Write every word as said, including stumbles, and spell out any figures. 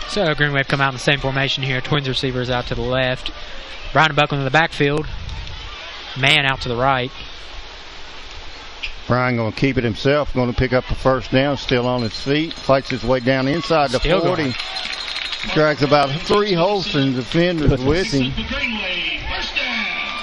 So Green Wave come out in the same formation here. Twins receivers out to the left. Brian Buckland in the backfield. Man out to the right. Brian going to keep it himself. Going to pick up the first down. Still on his feet. Fights his way down inside the Still forty. Going. Drags about three Holston defenders with him.